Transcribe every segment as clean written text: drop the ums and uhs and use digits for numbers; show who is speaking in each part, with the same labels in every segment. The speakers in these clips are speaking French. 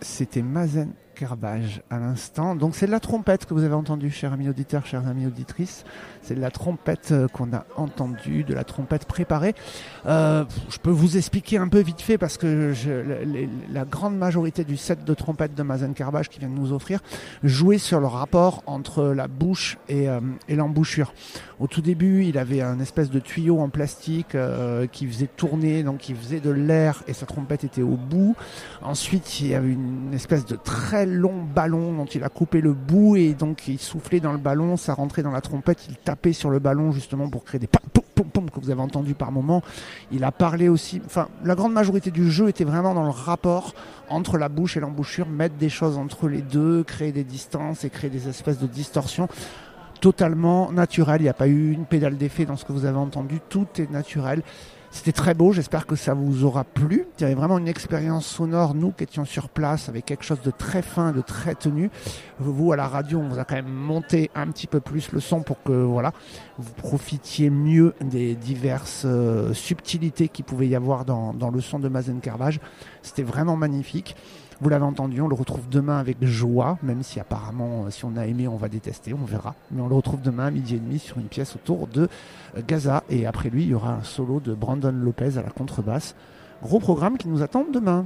Speaker 1: C'était Mazen Kerbaj à l'instant. Donc c'est de la trompette que vous avez entendue, chers amis auditeurs, chères amies auditrices. C'est de la trompette qu'on a entendue, de la trompette préparée. Je peux vous expliquer un peu vite fait parce que la grande majorité du set de trompette de Mazen Kerbaj qui vient de nous offrir jouait sur le rapport entre la bouche et l'embouchure. Au tout début, il avait un espèce de tuyau en plastique qui faisait tourner, donc qui faisait de l'air et sa trompette était au bout. Ensuite, il y avait une espèce de très long ballon dont il a coupé le bout et donc il soufflait dans le ballon, ça rentrait dans la trompette, il tapait sur le ballon justement pour créer des pom pom pom pom que vous avez entendu par moment. Il a parlé aussi, enfin la grande majorité du jeu était vraiment dans le rapport entre la bouche et l'embouchure, mettre des choses entre les deux, créer des distances et créer des espèces de distorsions. Totalement naturel, il n'y a pas eu une pédale d'effet dans ce que vous avez entendu, tout est naturel. C'était très beau, j'espère que ça vous aura plu. Il y avait vraiment une expérience sonore, nous qui étions sur place, avec quelque chose de très fin, de très tenu. Vous, à la radio, on vous a quand même monté un petit peu plus le son pour que voilà, vous profitiez mieux des diverses subtilités qu'il pouvait y avoir dans le son de Mazen Kerbaj. C'était vraiment magnifique. Vous l'avez entendu, on le retrouve demain avec joie, même si apparemment, si on a aimé, on va détester, on verra. Mais on le retrouve demain à 12h30 sur une pièce autour de Gaza. Et après lui, il y aura un solo de Brandon Lopez à la contrebasse. Gros programme qui nous attend demain.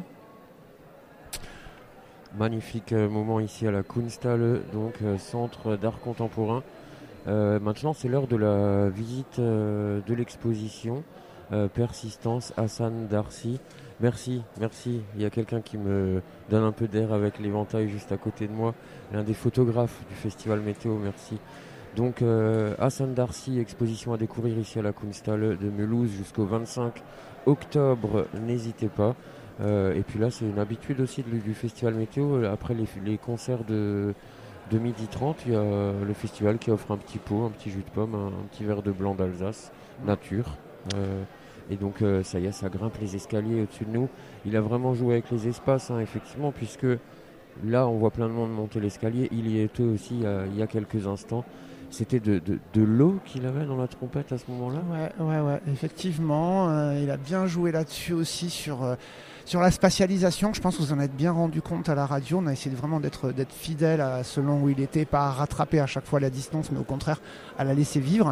Speaker 2: Magnifique moment ici à la Kunsthal, donc centre d'art contemporain. Maintenant, c'est l'heure de la visite de l'exposition Persistance Hassan Darsi. Merci. Il y a quelqu'un qui me donne un peu d'air avec l'éventail juste à côté de moi. L'un des photographes du festival Météo, merci. Donc Hassan Darsi, exposition à découvrir ici à la Kunsthal de Mulhouse jusqu'au 25 octobre, n'hésitez pas. Et puis là, c'est une habitude aussi du festival Météo. Après les concerts de 12h30, il y a le festival qui offre un petit pot, un petit jus de pomme, un petit verre de blanc d'Alsace, nature. Et donc ça y est, ça grimpe les escaliers au-dessus de nous. Il a vraiment joué avec les espaces, effectivement, puisque là on voit plein de monde monter l'escalier. Il y était aussi il y a quelques instants. C'était de l'eau qu'il avait dans la trompette à ce moment-là.
Speaker 1: Ouais, effectivement. Il a bien joué là-dessus aussi sur la spatialisation. Je pense que vous en êtes bien rendu compte à la radio. On a essayé vraiment d'être fidèle à selon où il était, pas à rattraper à chaque fois la distance, mais au contraire à la laisser vivre.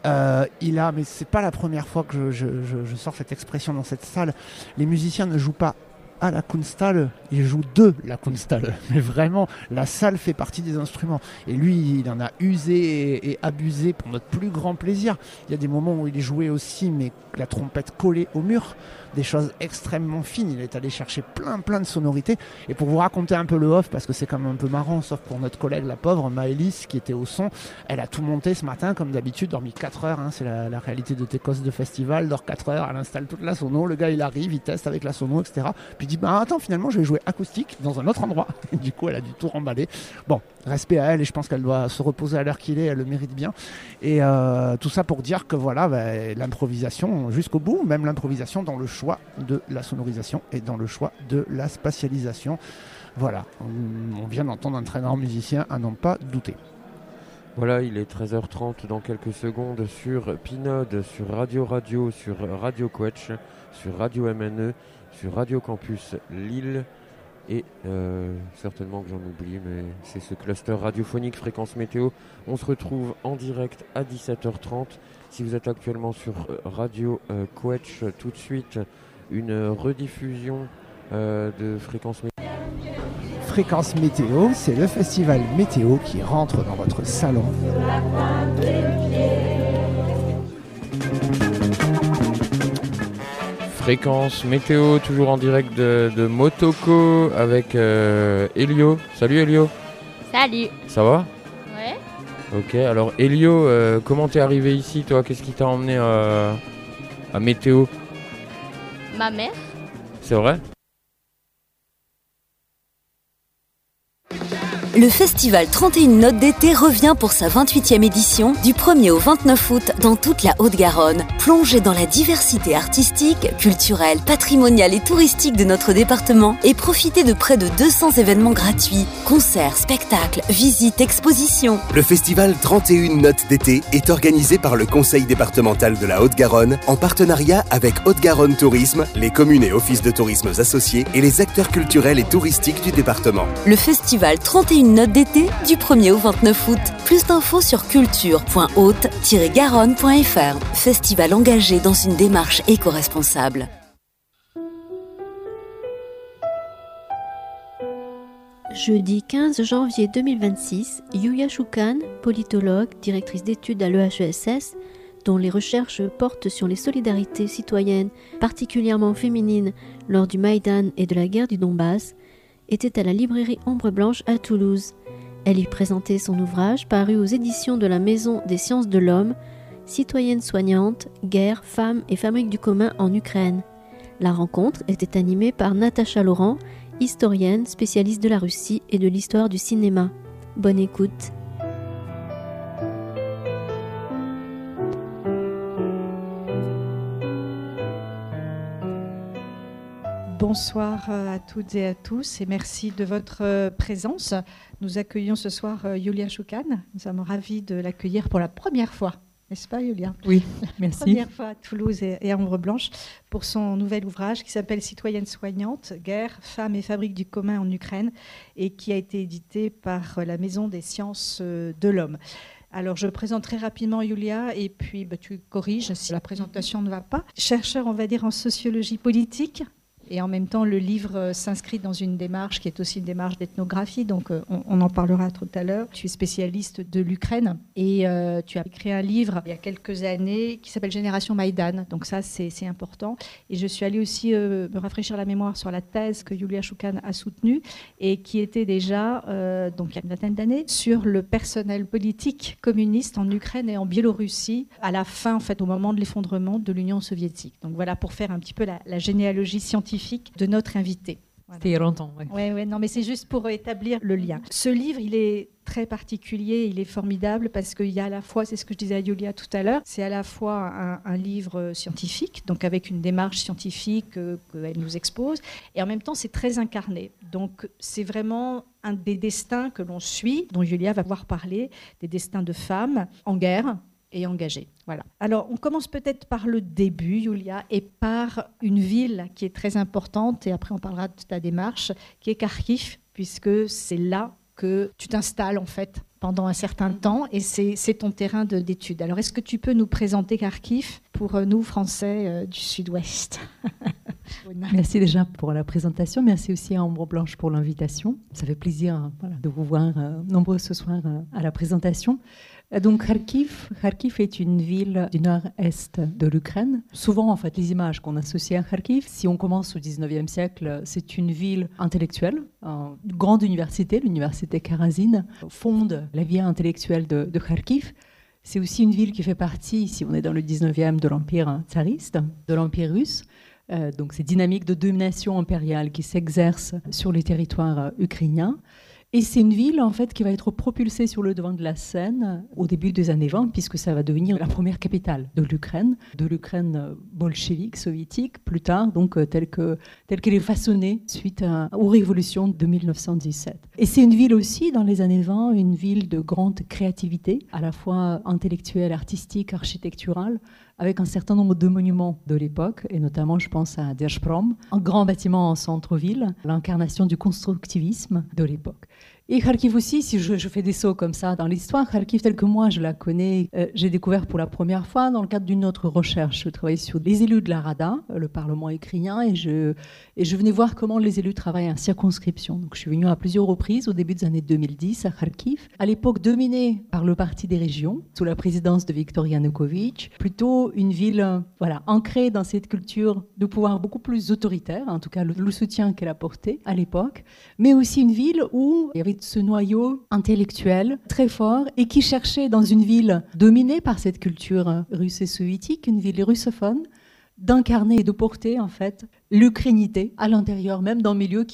Speaker 1: Mais c'est pas la première fois que je sors cette expression dans cette salle. Les musiciens ne jouent pas à la Kunsthal, il joue de la Kunsthal, mais vraiment la salle fait partie des instruments et lui il en a usé et abusé pour notre plus grand plaisir. Il y a des moments où il est joué aussi mais la trompette collée au mur, des choses extrêmement fines. Il est allé chercher plein de sonorités. Et pour vous raconter un peu le off, parce que c'est quand même un peu marrant, sauf pour notre collègue la pauvre Maëlys qui était au son, elle a tout monté ce matin comme d'habitude, dormi 4 heures, c'est la réalité de Técos de festival, dort 4 heures, elle installe toute la sono, le gars il arrive, il teste avec la sono, etc. Puis il dit attends, finalement je vais jouer acoustique dans un autre endroit. Et du coup elle a dû tout remballer. Bon, respect à elle, et je pense qu'elle doit se reposer à l'heure qu'il est, elle le mérite bien. Et tout ça pour dire que voilà, l'improvisation jusqu'au bout, même l'improvisation dans le choix de la sonorisation et dans le choix de la spatialisation. Voilà, on vient d'entendre un très grand musicien à n'en pas douter.
Speaker 2: Voilà, il est 13h30 dans quelques secondes sur Pinode, sur Radio, sur Radio Quetch, sur Radio MNE, sur Radio Campus Lille et certainement que j'en oublie, mais c'est ce cluster radiophonique Fréquence Météo. On se retrouve en direct à 17h30. Si vous êtes actuellement sur Radio Quetch, tout de suite une rediffusion de Fréquence Météo.
Speaker 1: Fréquence Météo, c'est le festival météo qui rentre dans votre salon.
Speaker 2: Fréquence Météo, toujours en direct de Motoko avec Elio. Salut Elio.
Speaker 3: Salut.
Speaker 2: Ça va ?
Speaker 3: Ouais.
Speaker 2: Ok, alors Elio, comment t'es arrivé ici toi ? Qu'est-ce qui t'a emmené à Météo ?
Speaker 3: Ma mère.
Speaker 2: C'est vrai ?
Speaker 4: Le festival 31 Notes d'été revient pour sa 28e édition du 1er au 29 août dans toute la Haute-Garonne. Plongez dans la diversité artistique, culturelle, patrimoniale et touristique de notre département et profitez de près de 200 événements gratuits, concerts, spectacles, visites, expositions.
Speaker 5: Le festival 31 Notes d'été est organisé par le Conseil départemental de la Haute-Garonne en partenariat avec Haute-Garonne Tourisme, les communes et offices de tourisme associés et les acteurs culturels et touristiques du département.
Speaker 4: Le festival 31 Notes d'été du 1er au 29 août. Plus d'infos sur culture.haute-garonne.fr. Festival engagé dans une démarche éco-responsable.
Speaker 6: Jeudi 15 janvier 2026, Yulia Choukan, politologue, directrice d'études à l'EHESS, dont les recherches portent sur les solidarités citoyennes, particulièrement féminines, lors du Maïdan et de la guerre du Donbass, était à la librairie Ombre Blanche à Toulouse. Elle y présentait son ouvrage paru aux éditions de la Maison des sciences de l'homme, Citoyennes soignantes, guerre, femmes et fabriques du commun en Ukraine. La rencontre était animée par Natacha Laurent, historienne, spécialiste de la Russie et de l'histoire du cinéma. Bonne écoute.
Speaker 7: Bonsoir à toutes et à tous et merci de votre présence. Nous accueillons ce soir Yulia Choukan. Nous sommes ravis de l'accueillir pour la première fois. N'est-ce pas, Yulia ?
Speaker 8: Oui, merci.
Speaker 7: La première fois à Toulouse et à Ombre Blanche pour son nouvel ouvrage qui s'appelle Citoyennes soignantes, guerre, femmes et fabriques du commun en Ukraine et qui a été édité par la Maison des sciences de l'homme. Alors, je présente très rapidement Yulia et puis tu corriges si la présentation ne va pas. Chercheur, on va dire, en sociologie politique. Et en même temps, le livre s'inscrit dans une démarche qui est aussi une démarche d'ethnographie, donc on en parlera tout à l'heure. Tu es spécialiste de l'Ukraine et tu as écrit un livre il y a quelques années qui s'appelle Génération Maïdan, donc ça c'est important. Et je suis allée aussi me rafraîchir la mémoire sur la thèse que Yulia Choukan a soutenue et qui était déjà, donc il y a une vingtaine d'années, sur le personnel politique communiste en Ukraine et en Biélorussie à la fin, en fait, au moment de l'effondrement de l'Union soviétique. Donc voilà, pour faire un petit peu la généalogie scientifique de notre invité.
Speaker 8: Voilà. C'était il y a longtemps.
Speaker 7: Oui, non, mais c'est juste pour établir le lien. Ce livre, il est très particulier, il est formidable parce qu'il y a à la fois, c'est ce que je disais à Yulia tout à l'heure, c'est à la fois un livre scientifique, donc avec une démarche scientifique qu'elle nous expose, et en même temps, c'est très incarné. Donc, c'est vraiment un des destins que l'on suit, dont Yulia va pouvoir parler, des destins de femmes en guerre, et engagée. Voilà. Alors, on commence peut-être par le début, Yulia, et par une ville qui est très importante, et après on parlera de ta démarche, qui est Kharkiv, puisque c'est là que tu t'installes en fait pendant un certain temps, et c'est ton terrain d'étude. Alors, est-ce que tu peux nous présenter Kharkiv pour nous, Français du Sud-Ouest ?
Speaker 8: Merci déjà pour la présentation, merci aussi à Ombre Blanche pour l'invitation. Ça fait plaisir de vous voir nombreux ce soir à la présentation. Donc Kharkiv est une ville du nord-est de l'Ukraine. Souvent, en fait, les images qu'on associe à Kharkiv, si on commence au 19e siècle, c'est une ville intellectuelle. Une grande université, l'université Karazine, fonde la vie intellectuelle de Kharkiv. C'est aussi une ville qui fait partie, si on est dans le 19e, de l'Empire tsariste, de l'Empire russe. Donc ces dynamiques de domination impériale qui s'exercent sur les territoires ukrainiens. Et c'est une ville en fait qui va être propulsée sur le devant de la scène au début des années 20, puisque ça va devenir la première capitale de l'Ukraine bolchevique, soviétique, plus tard, donc telle qu'elle est façonnée suite aux révolutions de 1917. Et c'est une ville aussi, dans les années 20, une ville de grande créativité, à la fois intellectuelle, artistique, architecturale, avec un certain nombre de monuments de l'époque, et notamment, je pense à Держпром, un grand bâtiment en centre-ville, l'incarnation du constructivisme de l'époque. Et Kharkiv aussi, si je fais des sauts comme ça dans l'histoire, Kharkiv telle que moi je la connais, j'ai découvert pour la première fois dans le cadre d'une autre recherche. Je travaillais sur les élus de la Rada, le Parlement ukrainien, et je venais voir comment les élus travaillent en circonscription. Donc je suis venue à plusieurs reprises au début des années 2010 à Kharkiv, à l'époque dominée par le Parti des régions, sous la présidence de Viktor Yanukovych, plutôt une ville ancrée dans cette culture de pouvoir beaucoup plus autoritaire, en tout cas le soutien qu'elle a porté à l'époque, mais aussi une ville où il y avait ce noyau intellectuel très fort et qui cherchait dans une ville dominée par cette culture russe et soviétique, une ville russophone, d'incarner et de porter en fait l'ukrainité à l'intérieur même d'un milieu qui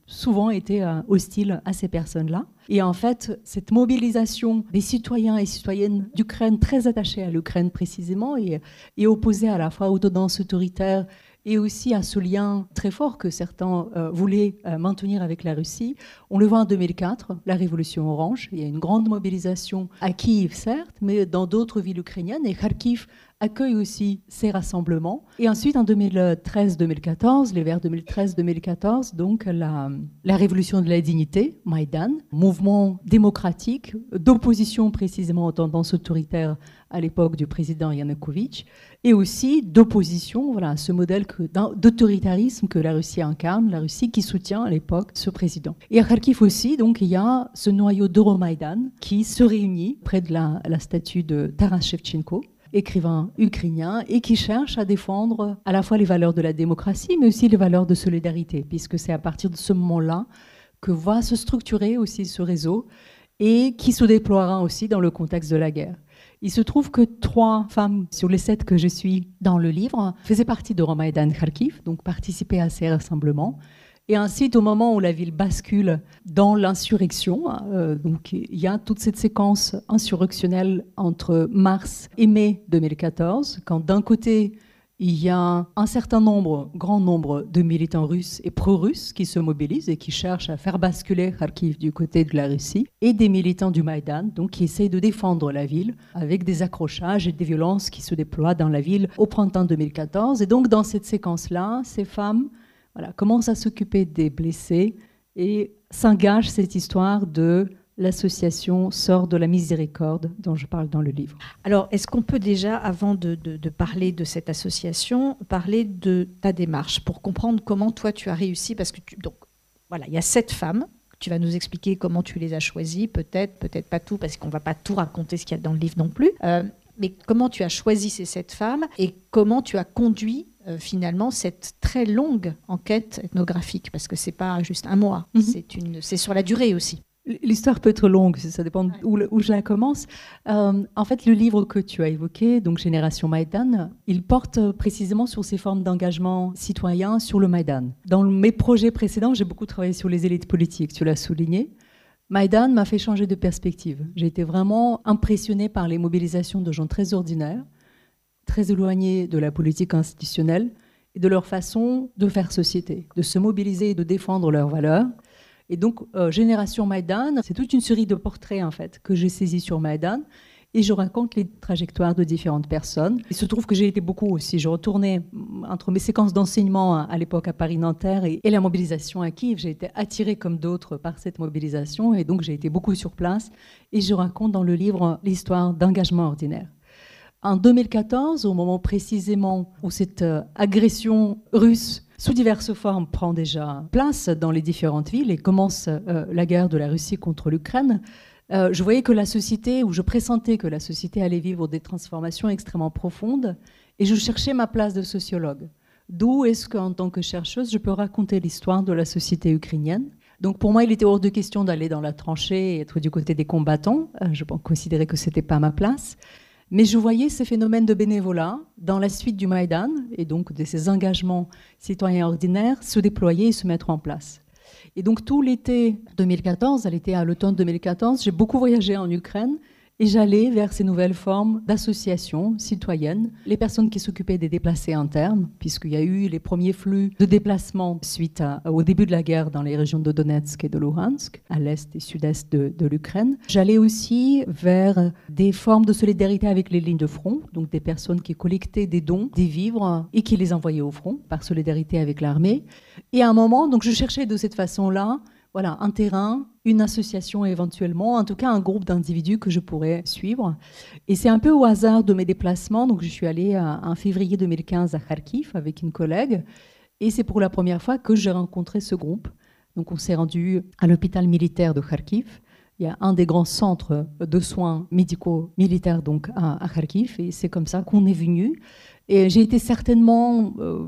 Speaker 8: souvent été hostile à ces personnes-là. Et en fait, cette mobilisation des citoyens et citoyennes d'Ukraine, très attachés à l'Ukraine précisément, et opposés à la fois aux tendances autoritaires et aussi à ce lien très fort que certains voulaient maintenir avec la Russie. On le voit en 2004, la Révolution orange. Il y a une grande mobilisation à Kiev, certes, mais dans d'autres villes ukrainiennes. Et Kharkiv accueille aussi ces rassemblements. Et ensuite, en 2013-2014, l'hiver 2013-2014, donc la Révolution de la dignité, Maïdan, mouvement démocratique d'opposition précisément aux tendances autoritaires à l'époque du président Yanukovych, et aussi d'opposition à ce modèle d'autoritarisme que la Russie incarne, la Russie qui soutient à l'époque ce président. Et à Kharkiv aussi, donc, il y a ce noyau d'Euromaïdan qui se réunit près de la statue de Taras Shevchenko, écrivain ukrainien, et qui cherche à défendre à la fois les valeurs de la démocratie, mais aussi les valeurs de solidarité, puisque c'est à partir de ce moment-là que va se structurer aussi ce réseau et qui se déploiera aussi dans le contexte de la guerre. Il se trouve que 3 femmes sur les 7 que je suis dans le livre faisaient partie d'Euromaïdan Kharkiv, donc participaient à ces rassemblements. Et ensuite, au moment où la ville bascule dans l'insurrection, donc il y a toute cette séquence insurrectionnelle entre mars et mai 2014, quand d'un côté, il y a un certain nombre, grand nombre de militants russes et pro-russes qui se mobilisent et qui cherchent à faire basculer Kharkiv du côté de la Russie, et des militants du Maïdan, donc qui essayent de défendre la ville avec des accrochages et des violences qui se déploient dans la ville au printemps 2014. Et donc, dans cette séquence-là, ces femmes commencent à s'occuper des blessés et s'engagent cette histoire de l'association Sœurs de la Miséricorde dont je parle dans le livre.
Speaker 7: Alors, est-ce qu'on peut déjà, avant de parler de cette association, parler de ta démarche pour comprendre comment toi tu as réussi, parce que il y a 7 femmes. Tu vas nous expliquer comment tu les as choisies, peut-être pas tout, parce qu'on ne va pas tout raconter ce qu'il y a dans le livre non plus. Mais comment tu as choisi ces 7 femmes et comment tu as conduit finalement cette très longue enquête ethnographique, parce que c'est pas juste un mois, c'est sur la durée aussi.
Speaker 8: L'histoire peut être longue, ça dépend où je la commence. En fait, le livre que tu as évoqué, donc Génération Maïdan, il porte précisément sur ces formes d'engagement citoyen sur le Maïdan. Dans mes projets précédents, j'ai beaucoup travaillé sur les élites politiques, tu l'as souligné. Maïdan m'a fait changer de perspective. J'ai été vraiment impressionnée par les mobilisations de gens très ordinaires, très éloignés de la politique institutionnelle et de leur façon de faire société, de se mobiliser et de défendre leurs valeurs. Et donc, Génération Maïdan, c'est toute une série de portraits en fait que j'ai saisis sur Maïdan et je raconte les trajectoires de différentes personnes. Il se trouve que j'ai été beaucoup aussi. Je retournais entre mes séquences d'enseignement à l'époque à Paris-Nanterre et la mobilisation à Kiev. J'ai été attirée comme d'autres par cette mobilisation et donc j'ai été beaucoup sur place et je raconte dans le livre l'histoire d'engagement ordinaire. En 2014, au moment précisément où cette agression russe sous diverses formes prend déjà place dans les différentes villes et commence la guerre de la Russie contre l'Ukraine, je voyais que la société, ou je pressentais que la société allait vivre des transformations extrêmement profondes et je cherchais ma place de sociologue. D'où est-ce qu'en tant que chercheuse, je peux raconter l'histoire de la société ukrainienne. Donc pour moi, il était hors de question d'aller dans la tranchée et être du côté des combattants. Je considérais que ce n'était pas ma place. Mais je voyais ces phénomènes de bénévolat dans la suite du Maïdan et donc de ces engagements citoyens ordinaires se déployer et se mettre en place. Et donc tout l'été 2014, à l'automne 2014, j'ai beaucoup voyagé en Ukraine et j'allais vers ces nouvelles formes d'associations citoyennes, les personnes qui s'occupaient des déplacés internes, puisqu'il y a eu les premiers flux de déplacements suite au début de la guerre dans les régions de Donetsk et de Luhansk, à l'est et sud-est de l'Ukraine. J'allais aussi vers des formes de solidarité avec les lignes de front, donc des personnes qui collectaient des dons, des vivres, et qui les envoyaient au front, par solidarité avec l'armée. Et à un moment, donc je cherchais de cette façon-là, un terrain, une association éventuellement, en tout cas un groupe d'individus que je pourrais suivre. Et c'est un peu au hasard de mes déplacements. Donc je suis allée en février 2015 à Kharkiv avec une collègue. Et c'est pour la première fois que j'ai rencontré ce groupe. Donc on s'est rendu à l'hôpital militaire de Kharkiv. Il y a un des grands centres de soins médicaux militaires donc à Kharkiv. Et c'est comme ça qu'on est venu. Et j'ai été certainement...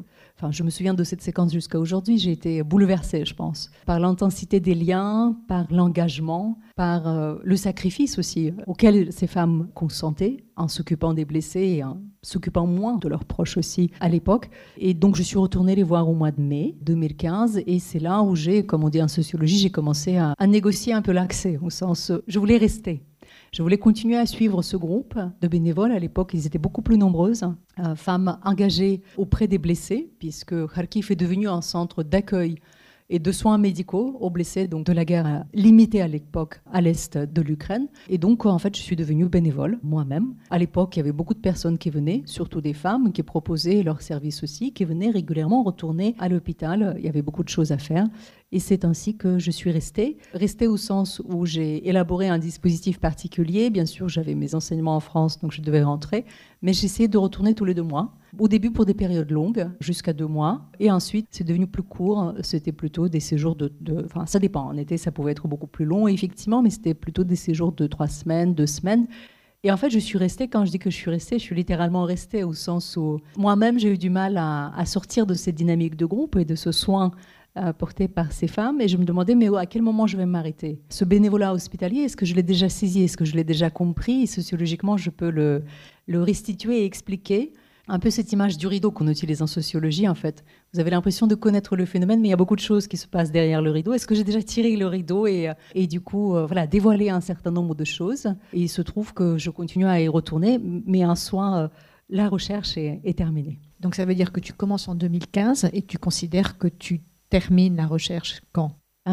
Speaker 8: je me souviens de cette séquence jusqu'à aujourd'hui, j'ai été bouleversée, je pense, par l'intensité des liens, par l'engagement, par le sacrifice aussi auquel ces femmes consentaient en s'occupant des blessés et en s'occupant moins de leurs proches aussi à l'époque. Et donc, je suis retournée les voir au mois de mai 2015. Et c'est là où comme on dit en sociologie, j'ai commencé à négocier un peu l'accès, au sens, je voulais rester. Je voulais continuer à suivre ce groupe de bénévoles. À l'époque, ils étaient beaucoup plus nombreuses, femmes engagées auprès des blessés, puisque Kharkiv est devenu un centre d'accueil et de soins médicaux aux blessés donc de la guerre limitée à l'époque à l'est de l'Ukraine. Et donc, en fait, je suis devenue bénévole moi-même. À l'époque, il y avait beaucoup de personnes qui venaient, surtout des femmes, qui proposaient leurs services aussi, qui venaient régulièrement retourner à l'hôpital. Il y avait beaucoup de choses à faire. Et c'est ainsi que je suis restée au sens où j'ai élaboré un dispositif particulier. Bien sûr, j'avais mes enseignements en France, donc je devais rentrer. Mais j'essayais de retourner tous les 2 mois. Au début, pour des périodes longues, jusqu'à 2 mois. Et ensuite, c'est devenu plus court. C'était plutôt des séjours Enfin, ça dépend. En été, ça pouvait être beaucoup plus long, effectivement, mais c'était plutôt des séjours de 3 semaines, 2 semaines. Et en fait, je suis restée, quand je dis que je suis restée, je suis littéralement restée au sens où moi-même, j'ai eu du mal à sortir de cette dynamique de groupe et de ce soin porté par ces femmes. Et je me demandais, mais à quel moment je vais m'arrêter ? Ce bénévolat hospitalier, est-ce que je l'ai déjà saisi ? Est-ce que je l'ai déjà compris ? Et sociologiquement, je peux le restituer et expliquer. Un peu cette image du rideau qu'on utilise en sociologie, en fait. Vous avez l'impression de connaître le phénomène, mais il y a beaucoup de choses qui se passent derrière le rideau. Est-ce que j'ai déjà tiré le rideau et du coup, dévoilé un certain nombre de choses ? Et il se trouve que je continue à y retourner, mais en soi, la recherche est terminée.
Speaker 9: Donc ça veut dire que tu commences en 2015 et tu considères que tu termines la recherche quand ?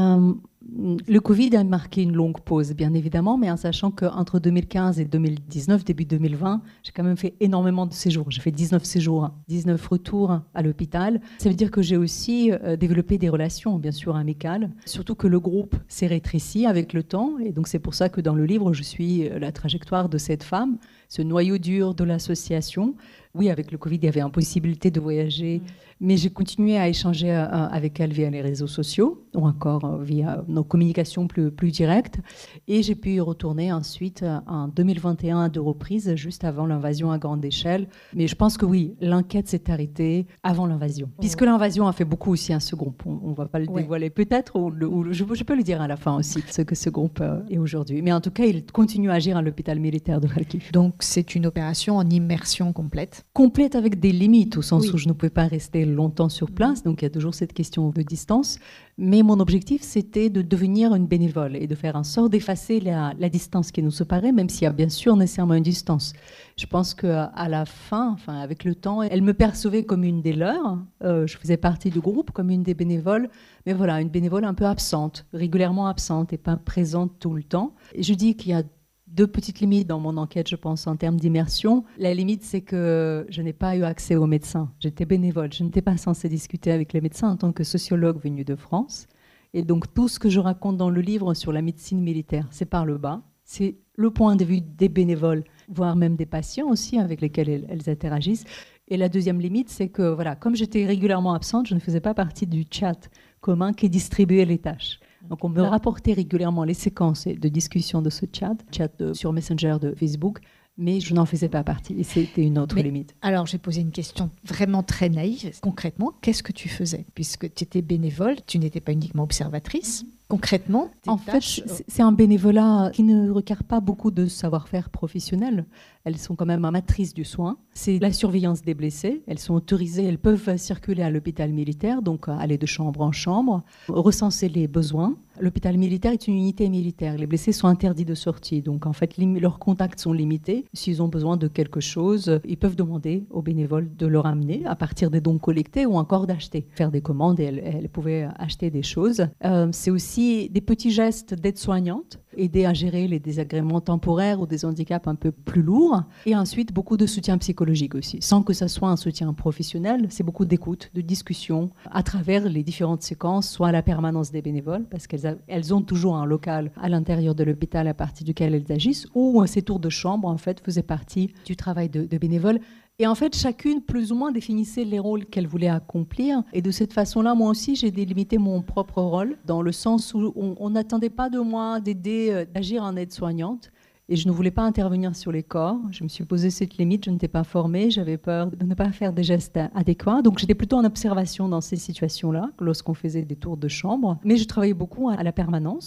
Speaker 8: Le Covid a marqué une longue pause, bien évidemment, mais en sachant qu'entre 2015 et 2019, début 2020, j'ai quand même fait énormément de séjours. J'ai fait 19 séjours, 19 retours à l'hôpital. Ça veut dire que j'ai aussi développé des relations, bien sûr, amicales, surtout que le groupe s'est rétréci avec le temps. Et donc, c'est pour ça que dans le livre, je suis la trajectoire de cette femme, ce noyau dur de l'association. Oui, avec le Covid, il y avait impossibilité de voyager, mais j'ai continué à échanger avec elle via les réseaux sociaux ou encore via nos communications plus directes. Et j'ai pu y retourner ensuite en 2021 à 2 reprises, juste avant l'invasion à grande échelle. Mais je pense que oui, l'enquête s'est arrêtée avant l'invasion. Puisque l'invasion a fait beaucoup aussi à ce groupe. On ne va pas le dévoiler peut-être, ou je peux le dire à la fin aussi, ce que ce groupe est aujourd'hui. Mais en tout cas, il continue à agir à l'hôpital militaire de Kharkiv.
Speaker 9: Donc c'est une opération en immersion complète ?
Speaker 8: Complète avec des limites, au sens où je ne pouvais pas rester longtemps sur place, donc il y a toujours cette question de distance. Mais mon objectif, c'était de devenir une bénévole et de faire en sorte d'effacer la distance qui nous séparait, même s'il y a bien sûr nécessairement une distance. Je pense qu'à la fin, avec le temps, elle me percevait comme une des leurs. Je faisais partie du groupe comme une des bénévoles, mais voilà, une bénévole un peu absente, régulièrement absente et pas présente tout le temps. Et je dis qu'il y a 2 petites limites dans mon enquête, je pense, en termes d'immersion. La limite, c'est que je n'ai pas eu accès aux médecins. J'étais bénévole. Je n'étais pas censée discuter avec les médecins en tant que sociologue venu de France. Et donc, tout ce que je raconte dans le livre sur la médecine militaire, c'est par le bas. C'est le point de vue des bénévoles, voire même des patients aussi avec lesquels elles interagissent. Et la deuxième limite, c'est que, comme j'étais régulièrement absente, je ne faisais pas partie du chat commun qui distribuait les tâches. Donc, on me rapportait régulièrement les séquences de discussion de ce chat sur Messenger de Facebook, mais je n'en faisais pas partie. Et c'était une autre limite.
Speaker 9: Alors, j'ai posé une question vraiment très naïve. Concrètement, qu'est-ce que tu faisais ? Puisque tu étais bénévole, tu n'étais pas uniquement observatrice. Concrètement,
Speaker 8: en fait, c'est un bénévolat qui ne requiert pas beaucoup de savoir-faire professionnel. Elles sont quand même amatrices du soin. C'est la surveillance des blessés. Elles sont autorisées, elles peuvent circuler à l'hôpital militaire, donc aller de chambre en chambre, recenser les besoins. L'hôpital militaire est une unité militaire. Les blessés sont interdits de sortie. Donc, en fait, leurs contacts sont limités. S'ils ont besoin de quelque chose, ils peuvent demander aux bénévoles de leur amener à partir des dons collectés ou encore d'acheter. Faire des commandes et elles pouvaient acheter des choses. C'est aussi des petits gestes d'aide-soignante, aider à gérer les désagréments temporaires ou des handicaps un peu plus lourds. Et ensuite, beaucoup de soutien psychologique aussi. Sans que ça soit un soutien professionnel, c'est beaucoup d'écoute, de discussion à travers les différentes séquences, soit à la permanence des bénévoles, parce qu'elles ont toujours un local à l'intérieur de l'hôpital à partir duquel elles agissent, ou ces tours de chambre, en fait, faisaient partie du travail de bénévoles. Et en fait, chacune, plus ou moins, définissait les rôles qu'elle voulait accomplir. Et de cette façon-là, moi aussi, j'ai délimité mon propre rôle, dans le sens où on n'attendait pas de moi d'aider, d'agir en aide-soignante. Et je ne voulais pas intervenir sur les corps. Je me suis posé cette limite, je n'étais pas formée, j'avais peur de ne pas faire des gestes adéquats. Donc j'étais plutôt en observation dans ces situations-là, lorsqu'on faisait des tours de chambre. Mais je travaillais beaucoup à la permanence,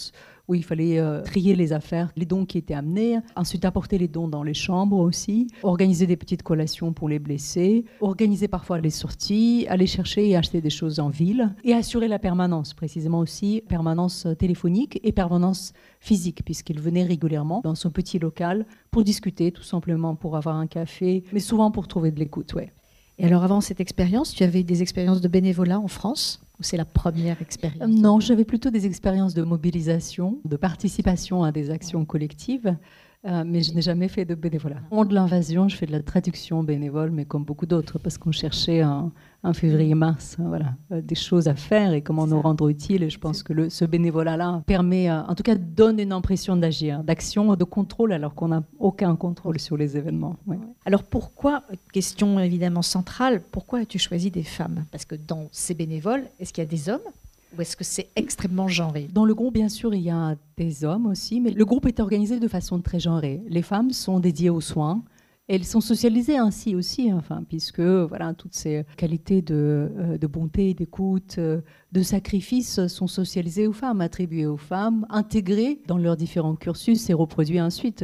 Speaker 8: où il fallait trier les affaires, les dons qui étaient amenés, ensuite apporter les dons dans les chambres aussi, organiser des petites collations pour les blessés, organiser parfois les sorties, aller chercher et acheter des choses en ville et assurer la permanence, précisément aussi permanence téléphonique et permanence physique, puisqu'il venait régulièrement dans son petit local pour discuter, tout simplement pour avoir un café, mais souvent pour trouver de l'écoute, ouais.
Speaker 9: Et alors avant cette expérience, tu avais des expériences de bénévolat en France ou c'est la première expérience?
Speaker 8: Non, j'avais plutôt des expériences de mobilisation, de participation à des actions collectives, mais je n'ai jamais fait de bénévolat. Au moment de l'invasion, je fais de la traduction bénévole, mais comme beaucoup d'autres, parce qu'on cherchait en février-mars des choses à faire et comment nous rendre utiles. Et je pense que ce bénévolat-là permet, en tout cas, donne une impression d'agir, d'action, de contrôle, alors qu'on n'a aucun contrôle sur les événements. Ouais.
Speaker 9: Alors pourquoi, question évidemment centrale, pourquoi as-tu choisi des femmes? Parce que dans ces bénévoles, est-ce qu'il y a des hommes? Ou est-ce que c'est extrêmement genré?
Speaker 8: Dans le groupe, bien sûr, il y a des hommes aussi, mais le groupe est organisé de façon très genrée. Les femmes sont dédiées aux soins. Elles sont socialisées ainsi aussi, puisque voilà, toutes ces qualités de bonté, d'écoute, de sacrifice sont socialisées aux femmes, attribuées aux femmes, intégrées dans leurs différents cursus et reproduites ensuite.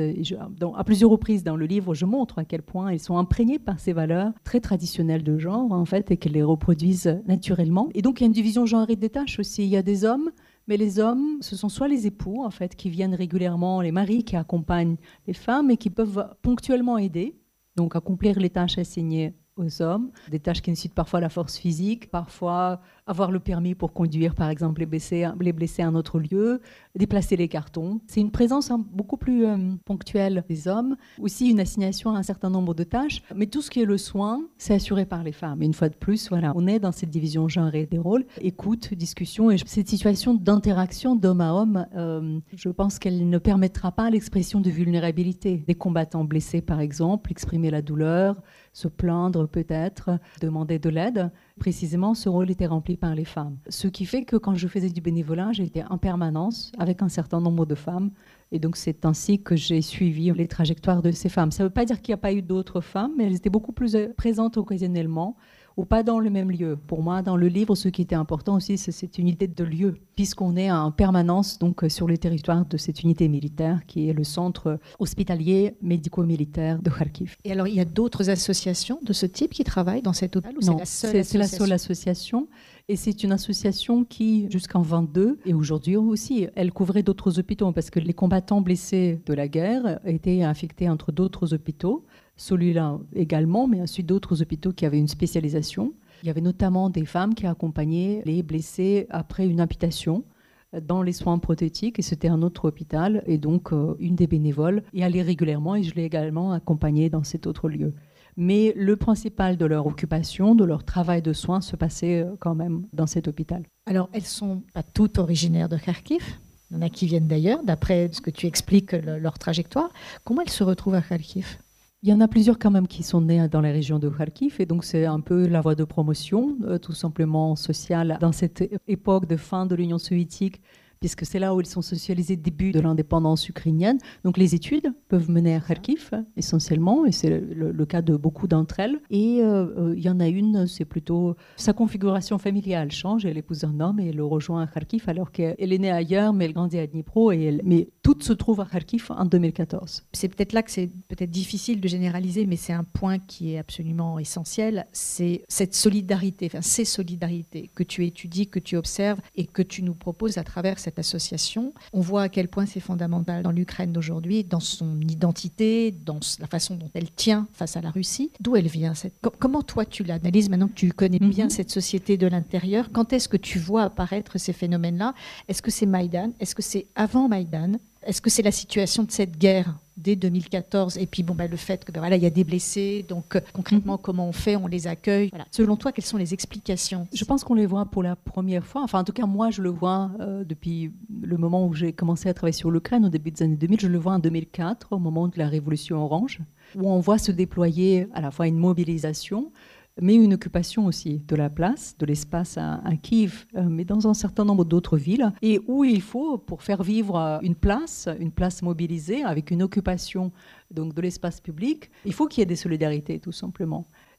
Speaker 8: À plusieurs reprises dans le livre, je montre à quel point elles sont imprégnées par ces valeurs très traditionnelles de genre, en fait, et qu'elles les reproduisent naturellement. Et donc, il y a une division genrée des tâches aussi. Il y a des hommes, mais les hommes, ce sont soit les époux, en fait, qui viennent régulièrement, les maris qui accompagnent les femmes et qui peuvent ponctuellement aider, donc accomplir les tâches assignées aux hommes, des tâches qui nécessitent parfois la force physique, parfois avoir le permis pour conduire, par exemple, les blessés à un autre lieu, déplacer les cartons. C'est une présence beaucoup plus ponctuelle des hommes, aussi une assignation à un certain nombre de tâches, mais tout ce qui est le soin, c'est assuré par les femmes. Et une fois de plus, voilà, on est dans cette division genrée des rôles, écoute, discussion, et cette situation d'interaction d'homme à homme, je pense qu'elle ne permettra pas l'expression de vulnérabilité. Des combattants blessés, par exemple, exprimer la douleur, se plaindre peut-être, demander de l'aide. Précisément, ce rôle était rempli par les femmes. Ce qui fait que quand je faisais du bénévolat, j'étais en permanence avec un certain nombre de femmes. Et donc, c'est ainsi que j'ai suivi les trajectoires de ces femmes. Ça ne veut pas dire qu'il n'y a pas eu d'autres femmes, mais elles étaient beaucoup plus présentes occasionnellement ou pas dans le même lieu. Pour moi, dans le livre, ce qui était important aussi, c'est cette unité de lieu, puisqu'on est en permanence donc, sur le territoire de cette unité militaire qui est le centre hospitalier médico-militaire de Kharkiv.
Speaker 9: Et alors, il y a d'autres associations de ce type qui travaillent dans cet hôpital?
Speaker 8: Non, c'est la seule association. Et c'est une association qui, jusqu'en 22, et aujourd'hui aussi, elle couvrait d'autres hôpitaux, parce que les combattants blessés de la guerre étaient affectés entre d'autres hôpitaux. Celui-là également, mais ensuite d'autres hôpitaux qui avaient une spécialisation. Il y avait notamment des femmes qui accompagnaient les blessés après une amputation dans les soins prothétiques, et c'était un autre hôpital, et donc une des bénévoles y allait régulièrement, et je l'ai également accompagnée dans cet autre lieu. Mais le principal de leur occupation, de leur travail de soins, se passait quand même dans cet hôpital.
Speaker 9: Alors, elles ne sont pas toutes originaires de Kharkiv. Il y en a qui viennent d'ailleurs, d'après ce que tu expliques, leur trajectoire. Comment elles se retrouvent à Kharkiv ?
Speaker 8: Il y en a plusieurs quand même qui sont nés dans la région de Kharkiv, et donc c'est un peu la voie de promotion, tout simplement sociale, dans cette époque de fin de l'Union soviétique, puisque c'est là où ils sont socialisés, début de l'indépendance ukrainienne. Donc les études peuvent mener à Kharkiv, essentiellement, et c'est le cas de beaucoup d'entre elles. Et il y en a une, c'est plutôt sa configuration familiale change, elle épouse un homme et elle le rejoint à Kharkiv, alors qu'elle est née ailleurs, mais elle grandit à Dnipro, mais toutes se trouvent à Kharkiv en 2014.
Speaker 9: C'est peut-être là que c'est peut-être difficile de généraliser, mais c'est un point qui est absolument essentiel, c'est cette solidarité, enfin ces solidarités que tu étudies, que tu observes et que tu nous proposes à travers cette association. On voit à quel point c'est fondamental dans l'Ukraine d'aujourd'hui, dans son identité, dans la façon dont elle tient face à la Russie. D'où elle vient Comment toi tu l'analyses maintenant que tu connais bien cette société de l'intérieur? Quand est-ce que tu vois apparaître ces phénomènes-là? Est-ce que c'est Maïdan? Est-ce que c'est avant Maïdan? Est-ce que c'est la situation de cette guerre dès 2014 et puis le fait que il y a des blessés, donc concrètement comment on fait, on les accueille, voilà. Selon toi, quelles sont les explications?
Speaker 8: Je pense qu'on les voit pour la première fois, en tout cas moi je le vois depuis le moment où j'ai commencé à travailler sur l'Ukraine au début des années 2000, je le vois en 2004 au moment de la révolution orange, où on voit se déployer à la fois une mobilisation mais une occupation aussi de la place, de l'espace à Kiev, mais dans un certain nombre d'autres villes, et où il faut, pour faire vivre une place mobilisée avec une occupation donc, de l'espace public, il faut qu'il y ait des solidarités, tout simplement.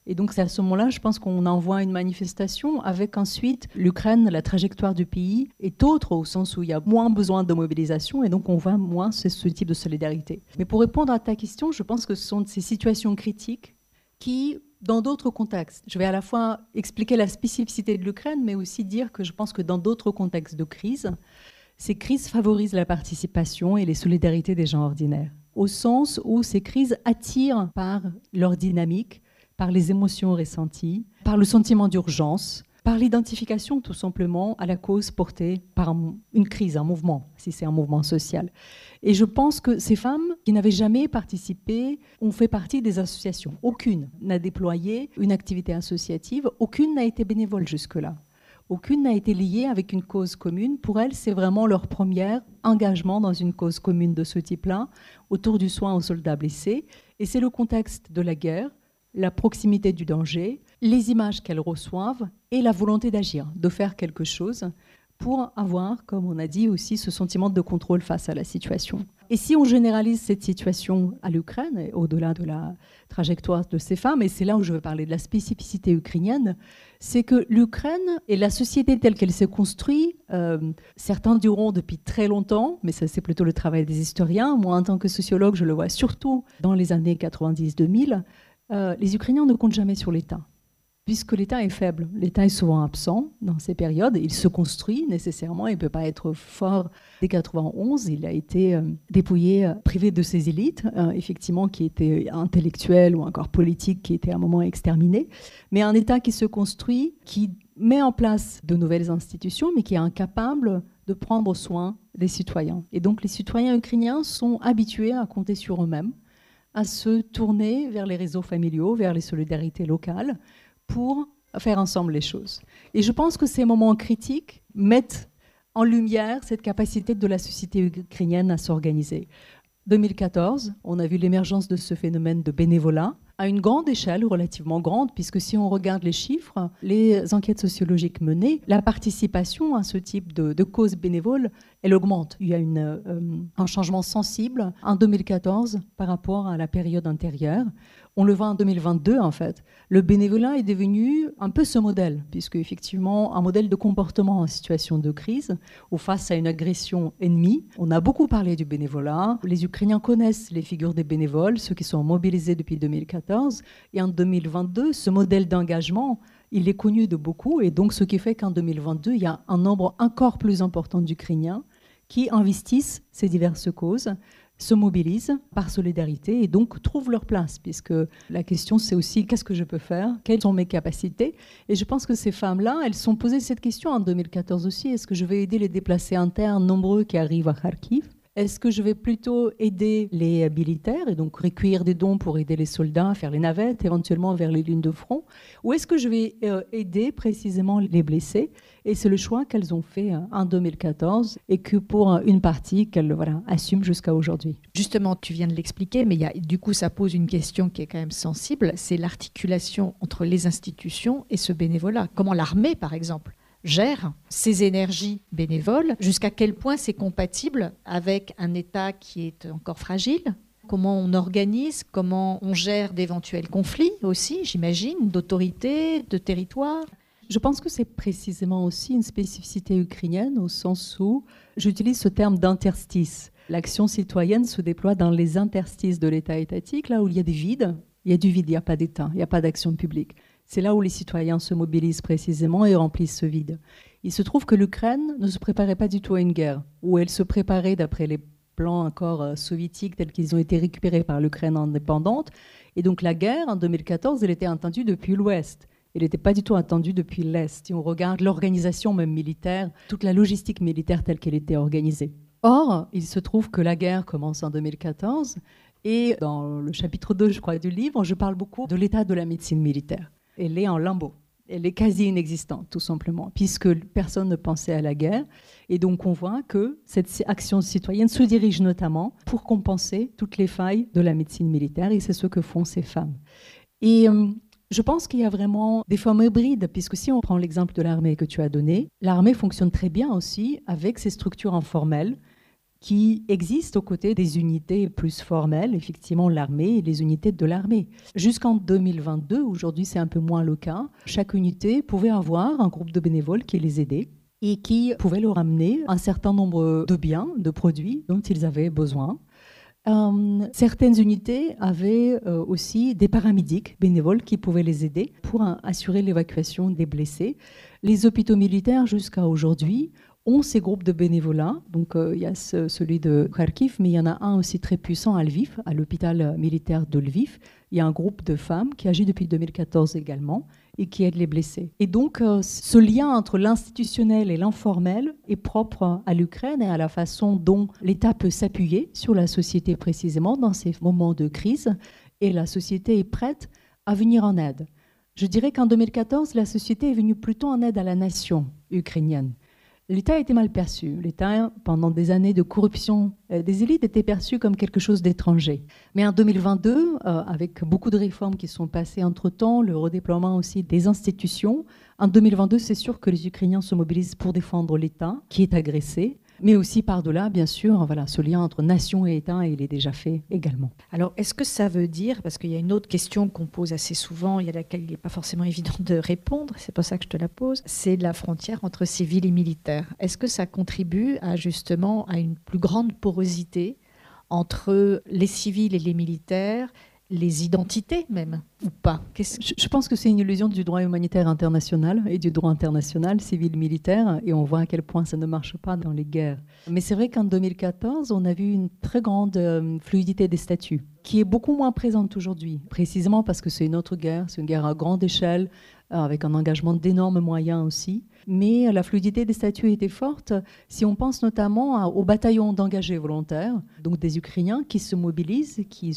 Speaker 8: Et donc c'est à ce moment-là, je pense qu'on envoie une manifestation avec ensuite l'Ukraine, la trajectoire du pays est autre au sens où il y a moins besoin de mobilisation et donc on voit moins ce type de solidarité. Mais pour répondre à ta question, je pense que ce sont ces situations critiques qui, dans d'autres contextes, je vais à la fois expliquer la spécificité de l'Ukraine, mais aussi dire que je pense que dans d'autres contextes de crise, ces crises favorisent la participation et les solidarités des gens ordinaires, au sens où ces crises attirent par leur dynamique, par les émotions ressenties, par le sentiment d'urgence, par l'identification tout simplement à la cause portée par une crise, un mouvement, si c'est un mouvement social. Et je pense que ces femmes qui n'avaient jamais participé ont fait partie des associations. Aucune n'a déployé une activité associative, aucune n'a été bénévole jusque-là. Aucune n'a été liée avec une cause commune. Pour elles, c'est vraiment leur premier engagement dans une cause commune de ce type-là, autour du soin aux soldats blessés. Et c'est le contexte de la guerre, la proximité du danger, les images qu'elles reçoivent et la volonté d'agir, de faire quelque chose pour avoir, comme on a dit aussi, ce sentiment de contrôle face à la situation. Et si on généralise cette situation à l'Ukraine, au-delà de la trajectoire de ces femmes, et c'est là où je veux parler de la spécificité ukrainienne, c'est que l'Ukraine et la société telle qu'elle s'est construite, certains diront depuis très longtemps, mais ça c'est plutôt le travail des historiens, moi en tant que sociologue je le vois surtout dans les années 90-2000, les Ukrainiens ne comptent jamais sur l'État, puisque l'État est faible. L'État est souvent absent dans ces périodes. Il se construit nécessairement, il ne peut pas être fort. Dès 1991, il a été dépouillé, privé de ses élites, effectivement, qui étaient intellectuelles ou encore politiques, qui étaient à un moment exterminées. Mais un État qui se construit, qui met en place de nouvelles institutions, mais qui est incapable de prendre soin des citoyens. Et donc les citoyens ukrainiens sont habitués à compter sur eux-mêmes, à se tourner vers les réseaux familiaux, vers les solidarités locales, pour faire ensemble les choses. Et je pense que ces moments critiques mettent en lumière cette capacité de la société ukrainienne à s'organiser. 2014, on a vu l'émergence de ce phénomène de bénévolat à une grande échelle, relativement grande, puisque si on regarde les chiffres, les enquêtes sociologiques menées, la participation à ce type de cause bénévole, elle augmente. Il y a un changement sensible en 2014 par rapport à la période antérieure. On le voit en 2022, en fait. Le bénévolat est devenu un peu ce modèle, puisque effectivement, un modèle de comportement en situation de crise, ou face à une agression ennemie. On a beaucoup parlé du bénévolat. Les Ukrainiens connaissent les figures des bénévoles, ceux qui sont mobilisés depuis 2014. Et en 2022, ce modèle d'engagement, il est connu de beaucoup. Et donc, ce qui fait qu'en 2022, il y a un nombre encore plus important d'Ukrainiens qui investissent ces diverses causes, se mobilisent par solidarité et donc trouvent leur place, puisque la question c'est aussi qu'est-ce que je peux faire, quelles sont mes capacités. Et je pense que ces femmes-là, elles se sont posées cette question en 2014 aussi. Est-ce que je vais aider les déplacés internes nombreux qui arrivent à Kharkiv ? Est-ce que je vais plutôt aider les militaires et donc recueillir des dons pour aider les soldats à faire les navettes, éventuellement vers les lignes de front ? Ou est-ce que je vais aider précisément les blessés ? Et c'est le choix qu'elles ont fait en 2014 et que pour une partie qu'elles assument jusqu'à aujourd'hui.
Speaker 9: Justement, tu viens de l'expliquer, mais du coup, ça pose une question qui est quand même sensible, c'est l'articulation entre les institutions et ce bénévolat. Comment l'armée, par exemple, gère ces énergies bénévoles, jusqu'à quel point c'est compatible avec un État qui est encore fragile ? Comment on organise, comment on gère d'éventuels conflits aussi, j'imagine, d'autorité, de territoire ?
Speaker 8: Je pense que c'est précisément aussi une spécificité ukrainienne au sens où j'utilise ce terme d'interstice. L'action citoyenne se déploie dans les interstices de l'État étatique, là où il y a des vides. Il y a du vide, il n'y a pas d'État, il n'y a pas d'action publique. C'est là où les citoyens se mobilisent précisément et remplissent ce vide. Il se trouve que l'Ukraine ne se préparait pas du tout à une guerre, où elle se préparait d'après les plans encore soviétiques tels qu'ils ont été récupérés par l'Ukraine indépendante. Et donc la guerre, en 2014, elle était attendue depuis l'Ouest. Elle n'était pas du tout attendue depuis l'Est. Si on regarde l'organisation même militaire, toute la logistique militaire telle qu'elle était organisée. Or, il se trouve que la guerre commence en 2014 et dans le chapitre 2, je crois, du livre, je parle beaucoup de l'état de la médecine militaire. Elle est en limbo. Elle est quasi inexistante, tout simplement, puisque personne ne pensait à la guerre. Et donc, on voit que cette action citoyenne se dirige notamment pour compenser toutes les failles de la médecine militaire, et c'est ce que font ces femmes. Et je pense qu'il y a vraiment des formes hybrides, puisque si on prend l'exemple de l'armée que tu as donné, l'armée fonctionne très bien aussi avec ses structures informelles qui existent aux côtés des unités plus formelles, effectivement l'armée et les unités de l'armée. Jusqu'en 2022, aujourd'hui c'est un peu moins le cas, chaque unité pouvait avoir un groupe de bénévoles qui les aidait et qui pouvait leur amener un certain nombre de biens, de produits dont ils avaient besoin. Certaines unités avaient aussi des paramédics bénévoles qui pouvaient les aider pour assurer l'évacuation des blessés. Les hôpitaux militaires jusqu'à aujourd'hui ont ces groupes de bénévolat. Donc, il y a celui de Kharkiv, mais il y en a un aussi très puissant à Lviv, à l'hôpital militaire de Lviv. Il y a un groupe de femmes qui agit depuis 2014 également et qui aide les blessés. Et donc, ce lien entre l'institutionnel et l'informel est propre à l'Ukraine et à la façon dont l'État peut s'appuyer sur la société précisément dans ces moments de crise. Et la société est prête à venir en aide. Je dirais qu'en 2014, la société est venue plutôt en aide à la nation ukrainienne. L'État a été mal perçu. L'État, pendant des années de corruption des élites, était perçu comme quelque chose d'étranger. Mais en 2022, avec beaucoup de réformes qui sont passées entre-temps, le redéploiement aussi des institutions, en 2022, c'est sûr que les Ukrainiens se mobilisent pour défendre l'État qui est agressé. Mais aussi par-delà, bien sûr, voilà, ce lien entre nation et État, il est déjà fait également.
Speaker 9: Alors, est-ce que ça veut dire, parce qu'il y a une autre question qu'on pose assez souvent et à laquelle il n'est pas forcément évident de répondre, c'est pour ça que je te la pose, c'est la frontière entre civils et militaires. Est-ce que ça contribue justement à une plus grande porosité entre les civils et les militaires, les identités même, ou pas?
Speaker 8: Je pense que c'est une illusion du droit humanitaire international et du droit international civil-militaire, et on voit à quel point ça ne marche pas dans les guerres. Mais c'est vrai qu'en 2014, on a vu une très grande fluidité des statuts, qui est beaucoup moins présente aujourd'hui, précisément parce que c'est une autre guerre, c'est une guerre à grande échelle, avec un engagement d'énormes moyens aussi. Mais la fluidité des statuts était forte si on pense notamment aux bataillons d'engagés volontaires, donc des Ukrainiens qui se mobilisent, qui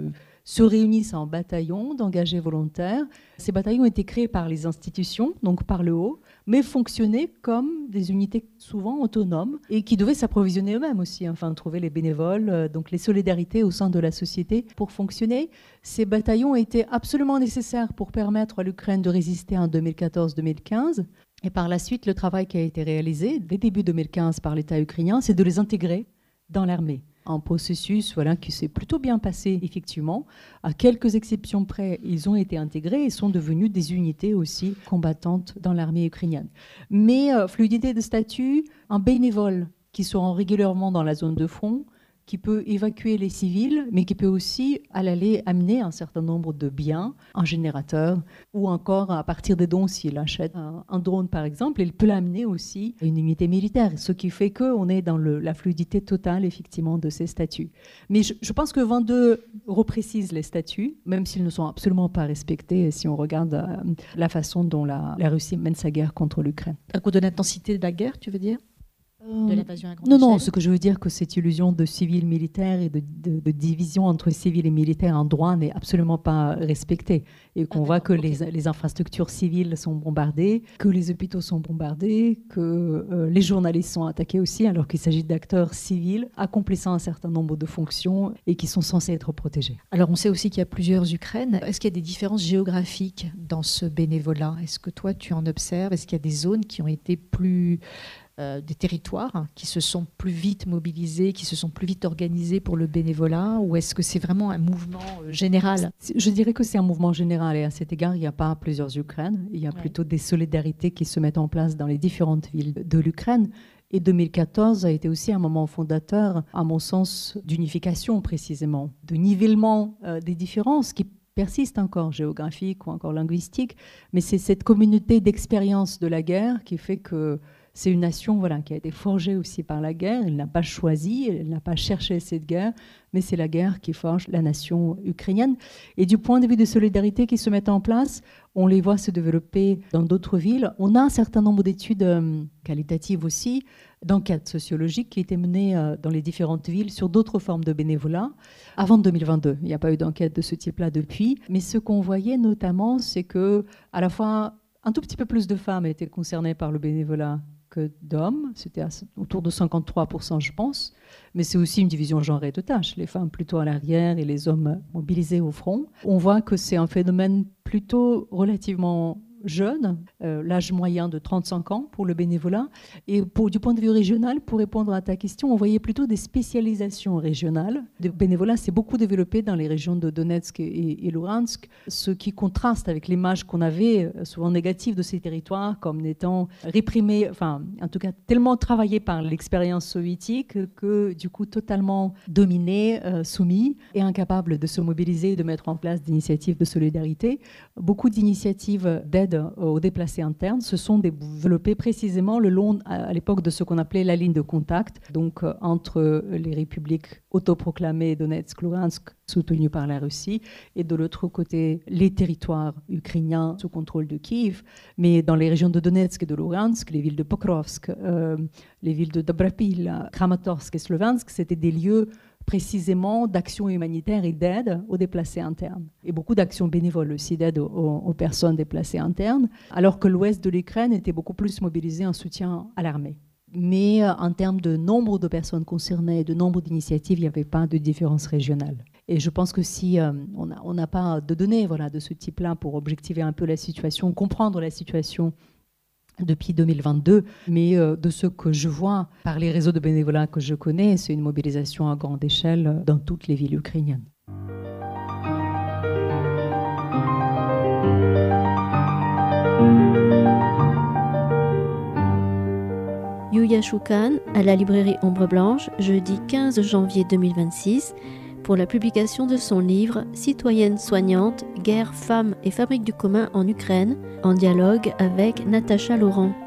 Speaker 8: se réunissent en bataillons d'engagés volontaires. Ces bataillons étaient créés par les institutions, donc par le haut, mais fonctionnaient comme des unités souvent autonomes et qui devaient s'approvisionner eux-mêmes aussi, enfin trouver les bénévoles, donc les solidarités au sein de la société pour fonctionner. Ces bataillons étaient absolument nécessaires pour permettre à l'Ukraine de résister en 2014-2015. Et par la suite, le travail qui a été réalisé dès début 2015 par l'État ukrainien, c'est de les intégrer dans l'armée. Un processus qui s'est plutôt bien passé, effectivement. À quelques exceptions près, ils ont été intégrés et sont devenus des unités aussi combattantes dans l'armée ukrainienne. Mais fluidité de statut, un bénévole qui se rend régulièrement dans la zone de front, qui peut évacuer les civils, mais qui peut aussi aller amener un certain nombre de biens, un générateur, ou encore à partir des dons, s'il achète un drone par exemple, il peut l'amener aussi à une unité militaire, ce qui fait qu'on est dans la fluidité totale effectivement de ces statuts. Mais je pense que 22 reprécise les statuts, même s'ils ne sont absolument pas respectés si on regarde la façon dont la Russie mène sa guerre contre l'Ukraine.
Speaker 9: À cause de l'intensité de la guerre, tu veux dire ? De l'invasion à grande échelle.
Speaker 8: Non, ce que je veux dire, que cette illusion de civil-militaire et de division entre civils et militaires en droit n'est absolument pas respectée. Et qu'on voit que les infrastructures civiles sont bombardées, que les hôpitaux sont bombardés, que les journalistes sont attaqués aussi, alors qu'il s'agit d'acteurs civils accomplissant un certain nombre de fonctions et qui sont censés être protégés.
Speaker 9: Alors on sait aussi qu'il y a plusieurs Ukraines. Est-ce qu'il y a des différences géographiques dans ce bénévolat ? Est-ce que toi tu en observes ? Est-ce qu'il y a des zones qui ont été plus... des territoires qui se sont plus vite mobilisés, qui se sont plus vite organisés pour le bénévolat, ou est-ce que c'est vraiment un mouvement général ?
Speaker 8: Je dirais que c'est un mouvement général, et à cet égard, il n'y a pas plusieurs Ukraines, il y a plutôt des solidarités qui se mettent en place dans les différentes villes de l'Ukraine. Et 2014 a été aussi un moment fondateur, à mon sens, d'unification précisément, de nivellement des différences qui persistent encore, géographiques ou encore linguistiques, mais c'est cette communauté d'expérience de la guerre qui fait que c'est une nation qui a été forgée aussi par la guerre. Elle n'a pas choisi, elle n'a pas cherché cette guerre, mais c'est la guerre qui forge la nation ukrainienne. Et du point de vue des solidarités qui se mettent en place, on les voit se développer dans d'autres villes. On a un certain nombre d'études qualitatives aussi, d'enquêtes sociologiques qui étaient menées dans les différentes villes sur d'autres formes de bénévolat avant 2022. Il n'y a pas eu d'enquête de ce type-là depuis. Mais ce qu'on voyait notamment, c'est que à la fois un tout petit peu plus de femmes étaient concernées par le bénévolat que d'hommes, c'était autour de 53%, je pense, mais c'est aussi une division genrée de tâches, les femmes plutôt à l'arrière et les hommes mobilisés au front. On voit que c'est un phénomène plutôt relativement jeunes, l'âge moyen de 35 ans pour le bénévolat. Et du point de vue régional, pour répondre à ta question, on voyait plutôt des spécialisations régionales. Le bénévolat s'est beaucoup développé dans les régions de Donetsk et Luhansk, ce qui contraste avec l'image qu'on avait, souvent négative, de ces territoires comme étant réprimés, enfin, en tout cas, tellement travaillés par l'expérience soviétique que, du coup, totalement dominés, soumis et incapables de se mobiliser et de mettre en place d'initiatives de solidarité. Beaucoup d'initiatives d'aide aux déplacés internes se sont développées précisément le long, à l'époque, de ce qu'on appelait la ligne de contact, donc entre les républiques autoproclamées Donetsk, Luhansk, soutenues par la Russie, et de l'autre côté, les territoires ukrainiens sous contrôle de Kiev. Mais dans les régions de Donetsk et de Luhansk, les villes de Pokrovsk, les villes de Dobropil, Kramatorsk et Sloviansk, c'était des lieux précisément d'action humanitaire et d'aide aux déplacés internes. Et beaucoup d'actions bénévoles aussi d'aide aux personnes déplacées internes, alors que l'ouest de l'Ukraine était beaucoup plus mobilisé en soutien à l'armée. Mais en termes de nombre de personnes concernées, de nombre d'initiatives, il n'y avait pas de différence régionale. Et je pense que si on n'a pas de données de ce type-là pour objectiver un peu la situation, comprendre la situation depuis 2022, mais de ce que je vois par les réseaux de bénévolat que je connais, c'est une mobilisation à grande échelle dans toutes les villes ukrainiennes.
Speaker 6: Yulia Shoukan à la librairie Ombre Blanche, jeudi 15 janvier 2026, pour la publication de son livre « Citoyenne soignante, guerre, femmes et fabrique du commun en Ukraine », en dialogue avec Natacha Laurent.